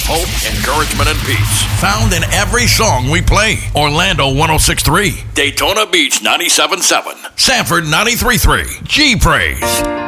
hope, encouragement, and peace. Found in every song we play. Orlando 106.3, Daytona Beach 97.7, Sanford 93.3, G Praise.